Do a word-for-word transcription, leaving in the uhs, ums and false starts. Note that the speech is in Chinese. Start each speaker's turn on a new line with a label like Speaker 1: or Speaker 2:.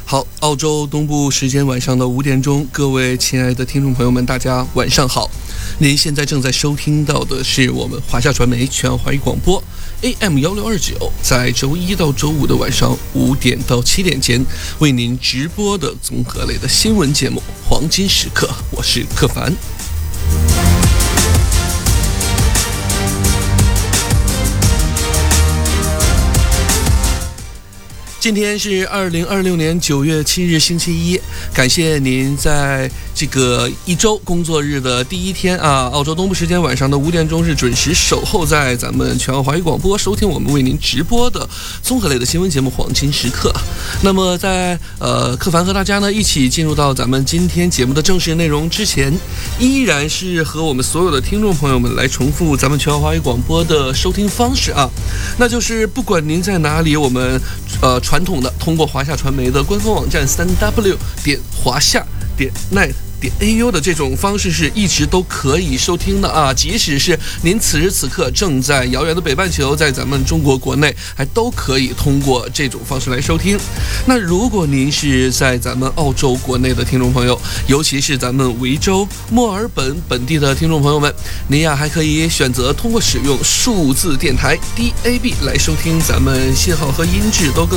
Speaker 1: 好，澳洲东部时间晚上的五点钟，各位亲爱的听众朋友们，大家晚上好。您现在正在收听到的是我们华夏传媒全华语广播 A M 一六二九，在周一到周五的晚上五点到七点间为您直播的综合类的新闻节目《黄金时刻》，我是克凡。今天是二零二六年九月七日星期一，感谢您在这个一周工作日的第一天啊，澳洲东部时间晚上的五点钟是准时守候在咱们全澳华语广播，收听我们为您直播的综合类的新闻节目《黄金时刻》。那么在呃克凡和大家呢一起进入到咱们今天节目的正式内容之前，依然是和我们所有的听众朋友们来重复咱们全澳华语广播的收听方式啊，那就是不管您在哪里，我们呃传统的通过华夏传媒的官方网站 三 w 点华夏点 net点 A U 的这种方式是一直都可以收听的啊，即使是您此时此刻正在遥远的北半球，在咱们中国国内还都可以通过这种方式来收听。那如果您是在咱们澳洲国内的听众朋友，尤其是咱们维州墨尔本本地的听众朋友们，您呀还可以选择通过使用数字电台 D A B 来收听咱们信号和音质都更